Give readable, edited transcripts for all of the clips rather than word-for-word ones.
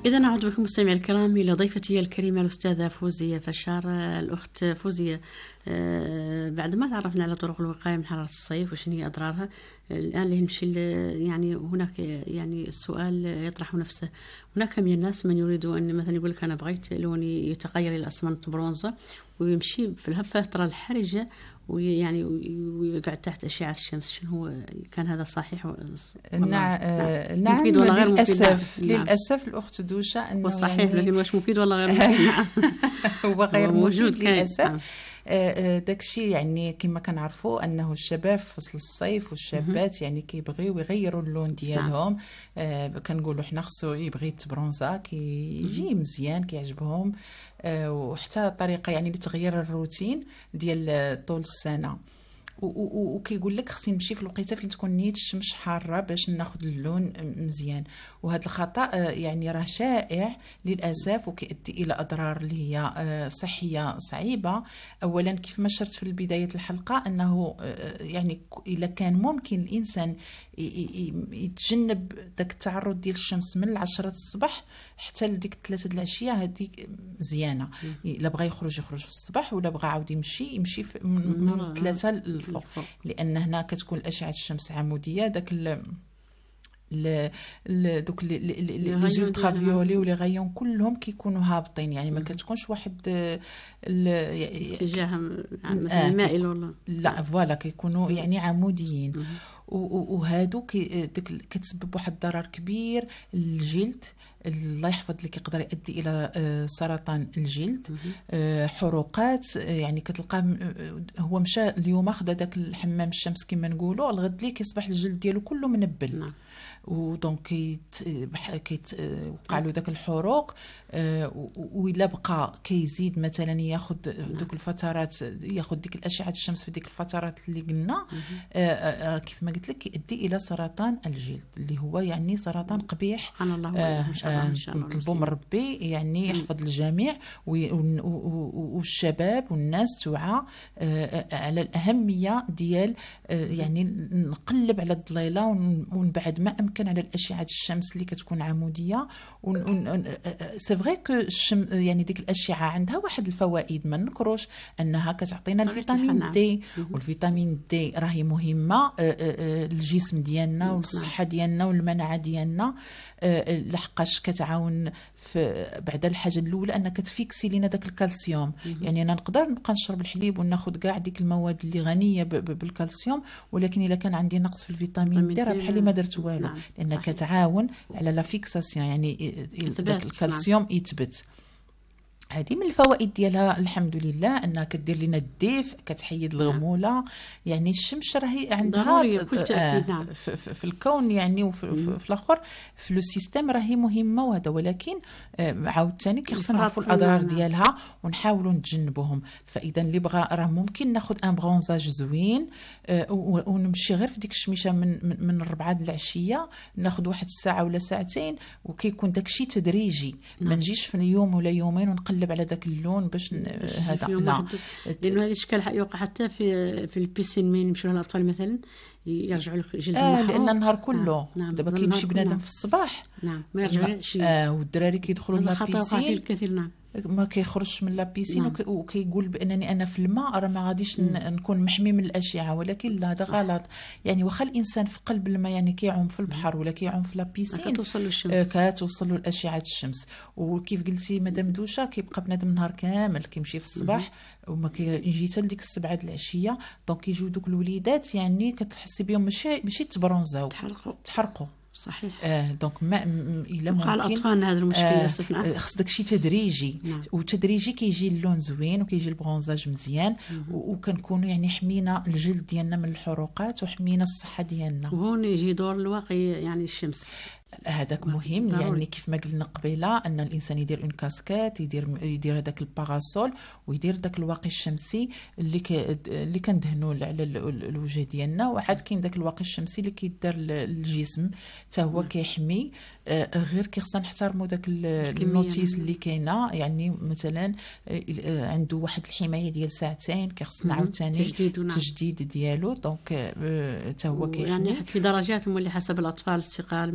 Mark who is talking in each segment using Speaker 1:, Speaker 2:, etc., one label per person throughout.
Speaker 1: إذا نعود بكم مستمعي الكرام إلى ضيفتي الكريمة الأستاذة فوزية فشار. الأخت فوزية، بعد ما تعرفنا على طرق الوقاية من حرارة الصيف وشنو هي أضرارها، الآن اللي نمشي يعني هناك يعني السؤال يطرح نفسه. هناك من الناس من يريد أن مثلا يقول لك أنا بغيت لوني يتغير إلى أسمنت برونزة، ويمشي في الفترة الحرجة ويعني ويقعد تحت أشعة الشمس. شنو هو، كان هذا صحيح؟
Speaker 2: نعم
Speaker 1: مفيد ولا غير
Speaker 2: للأسف
Speaker 1: مفيد؟
Speaker 2: للأسف الأخت دوشة أنه
Speaker 1: صحيح
Speaker 2: يعني
Speaker 1: لكن واش مفيد ولا غير مفيد؟ نعم
Speaker 2: هو غير
Speaker 1: موجود
Speaker 2: مفيد للأسف. داكشي يعني كما كنعرفوا انه الشباب في فصل الصيف والشابات يعني كيبغيو يغيروا اللون ديالهم. كنقولوا حنا خصو يبغي يتبرونزا كيجي مزيان كيعجبهم. وحتى طريقه يعني لتغيير الروتين ديال طول السنه. وكيقول لك خصني نمشي في الوقيته فين تكون نيت الشمس حاره باش ناخذ اللون مزيان. وهذا الخطا يعني راه شائع للاسف وكيؤدي الى اضرار اللي هي صحيه صعيبه. اولا كيف ما شرت في بدايه الحلقه انه يعني الا كان ممكن الانسان يتجنب داك التعرض ديال الشمس من 10 الصباح حتى لديك 3 العشيه، هذه مزيانه. الا بغى يخرج في الصباح، ولا بغى عاود يمشي من 3 الفوق، لان هنا كتكون الاشعه الشمس عموديه. داك دوك لي زولترافيولي ولي غايون كلهم كيكونوا هابطين، يعني ما كتكونش واحد
Speaker 1: اتجاه مثلا مائل ولا
Speaker 2: لا فوالا كيكونوا يعني عموديين. وهادو كتسبب واحد الضرر كبير للجلد. الله يحفظ لك يقدر يؤدي الى سرطان الجلد، حروقات. يعني كتلقى هو مشى اليوم خدا داك الحمام الشمس كما نقولوا، الغد ليه كيصبح الجلد ديالو كله منبل. ودونك كيتوقع له داك الحروق. وإلا بقى كيزيد مثلا ياخذ دوك الفترات، ياخذ ديك الاشعه الشمس في ديك الفترات اللي قلنا، كيف ما قلت لك يؤدي الى سرطان الجلد اللي هو يعني سرطان قبيح.
Speaker 1: سبحان الله.
Speaker 2: نطلبوا من ربي يعني يحفظ الجميع والشباب والناس توعى على الأهمية ديال يعني نقلب على الظليلة ونبعد ما أمكن على الأشعة الشمس اللي كتكون عمودية. سي فري كو يعني ديك الأشعة عندها واحد الفوائد ما نكروش، أنها كتعطينا الفيتامين دي، والفيتامين دي راهي مهمة للجسم ديالنا والصحة ديالنا والمناعة ديالنا، لحقاش كتعاون في بعد الحاجه الاولى انك تفيكسي لينا داك الكالسيوم. يعني انا نقدر نبقى نشرب الحليب وناخذ كاع ديك المواد اللي غنيه بالكالسيوم، ولكن الا كان عندي نقص في الفيتامين دي راه بحال ما درت والو، لان كتعاون على لا فيكساسيون يعني داك الكالسيوم يثبت. هذه من الفوائد ديالها الحمد لله، انها كدير لنا الدفء، كتحيد الغموله. يعني الشمس راهي عندها في الكون يعني وفي الاخر في لو سيستيم راهي مهمه وهذا، ولكن عاوتاني خصنا نعرفوا الاضرار ديالها ونحاولوا نتجنبوهم. فاذا اللي بغى راه ممكن ناخذ ان برونزاج زوين ونمشي غير في ديك الشميشه من 4 العشيه، ناخذ واحد الساعه ولا ساعتين، وكيكون داكشي تدريجي. ما نجيش في يوم ولا يومين ونقلب على داك اللون باش هذا لا،
Speaker 1: لانه هذا الاشكال يوقع حتى في البيسين. من يمشوا الاطفال مثلا يرجعوا لك جلدهم
Speaker 2: لان النهار كله دابا كيمشي بنادم في الصباح
Speaker 1: ما يرجعوا العشيه،
Speaker 2: والدراري كيدخلوا للبيسين
Speaker 1: الكثير
Speaker 2: ما كيخرجش من لابيسين وكيقول بانني انا في الماء راه ما غاديش نكون محمي من الاشعه، ولكن لا هذا غلط. يعني واخا الانسان في قلب الماء يعني كيعوم في البحر ولا كيعوم في لابيسين كتوصل له الاشعه الشمس. وكيف قلتي مدام دوشه كيبقى بنادم النهار كامل كيمشي في الصباح وما كيجي حتى لديك 7 العشيه، دونك كيجيو دوك الوليدات يعني كتحسي بهم ماشي تبرونزاو، تحرقوا.
Speaker 1: صحيح.
Speaker 2: دونك ما الا ممكن
Speaker 1: على الاطفال هذا المشكل للاسف.
Speaker 2: خص داكشي تدريجي. وتدريجي كيجي اللون زوين وكيجي البرونزاج مزيان، وكنكونوا يعني حمينا الجلد ديالنا من الحروقات وحمينا الصحه ديالنا.
Speaker 1: وهون يجي دور الواقي يعني الشمس
Speaker 2: هذاك مهم. يعني كيف ما قلنا قبيله ان الانسان يدير اون كاسكيت، يدير هذاك الباراسول، ويدير داك الواقي الشمسي اللي كندهنوا على الوجه ديالنا. وعاد كاين داك الواقي الشمسي اللي كيدار للجسم حتى هو كيحمي. غير كيخصنا نحترموا داك النوتيس اللي كاينه. يعني مثلا عنده واحد الحمايه ديال ساعتين، كيخصنا عاوتاني تجديد ديالو. دونك حتى هو كيحمي
Speaker 1: يعني في درجات مولي حسب الاطفال الثقال من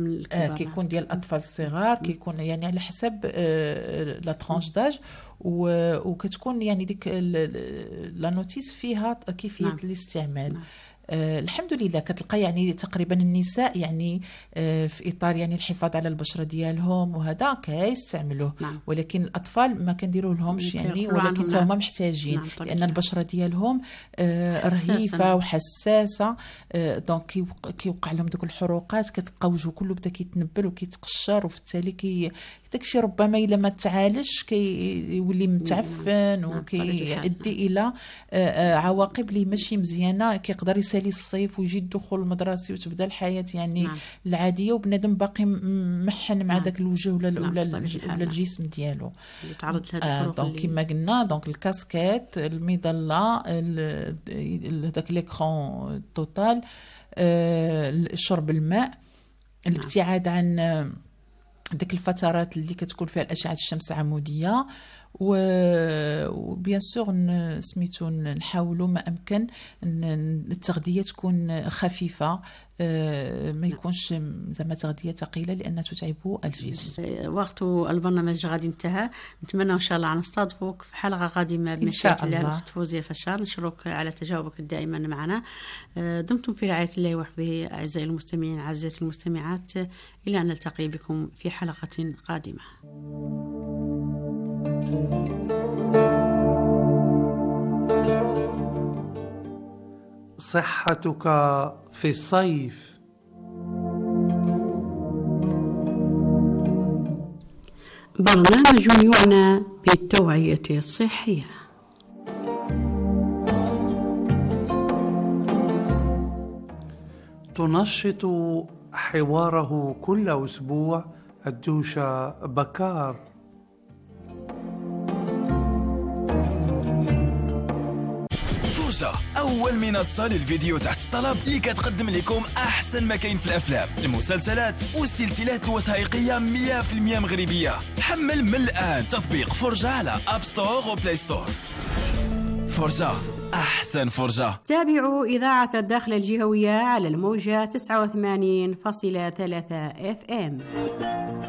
Speaker 2: كيكون ديال الاطفال الصغار، كيكون يعني على حسب لا ترانش داج، وكتكون يعني ديك لا نوتيس فيها كيفيه الاستعمال. الحمد لله كتلقى يعني تقريبا النساء يعني في اطار يعني الحفاظ على البشره ديالهم وهذا كيستعملوه، ولكن الاطفال ما كنديروا لهمش يعني، ولكن حتى هما محتاجين لان البشره ديالهم رهيفه وحساسه، دونك كيوقع لهم دوك الحروقات، كتلقى وجهه كله بدا كيتنبل وكيتقشر، وفي التالي داكشي ربما الا ما تعالجش كيولي متعفن وكيؤدي الى عواقب اللي ماشي مزيانه، كيقدر يسالي الصيف ويجي الدخول المدرسي وتبدا الحياه يعني العاديه، وبنادم باقي محن مع داك الوجه ولا الجسم ديالو
Speaker 1: يتعرض لهذا
Speaker 2: دونك كما قلنا. دونك الكاسكيت، المظله، داك ليكرون توتال، شرب الماء، الابتعاد عن ديك الفترات اللي كتكون فيها الاشعه الشمس عموديه، وبيان سور سميتو نحاولوا ما امكن التغذيه تكون خفيفه، ما يكونش زعما تغذيه ثقيله لان تتعب الجسم.
Speaker 1: وقت البرنامج غادي انتهى، نتمنى ان شاء الله نستضيفوك في حلقه قادمه بمشيئه الله. الاخت فوزيه فشار، نشكرك على تجاوبك دائما معنا. دمتم في رعايه الله وحفظه. اعزائي المستمعين، اعزائي المستمعات، الى ان نلتقي بكم في حلقه قادمه.
Speaker 3: صحتك في الصيف.
Speaker 1: برنامج يعنى بالتوعية الصحية.
Speaker 3: تنشط حواره كل أسبوع الدوشة بكار.
Speaker 4: فرجة، أول منصة للفيديو تحت الطلب اللي كتقدم لكم أحسن ما كاين في الأفلام، المسلسلات والسلسلات الوثائقية 100% مغربية. حمل من الآن تطبيق فرجة على أب ستور وبلاي ستور. فرجة، أحسن فرجة.
Speaker 1: تابعوا إذاعة الداخل الجهوية على الموجة 89.3 FM.